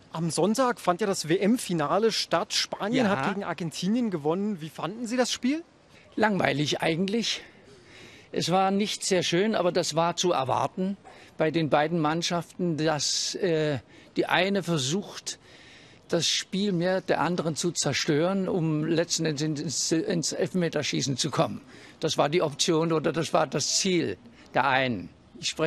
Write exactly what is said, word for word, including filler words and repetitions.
Am Sonntag fand ja das W M-Finale statt. Spanien Ja. hat gegen Argentinien gewonnen. Wie fanden Sie das Spiel? Langweilig eigentlich. Es war nicht sehr schön, aber das war zu erwarten bei den beiden Mannschaften, dass äh, die eine versucht, das Spiel mehr der anderen zu zerstören, um letzten Endes ins, ins Elfmeterschießen zu kommen. Das war die Option oder das war das Ziel der einen. Ich spreche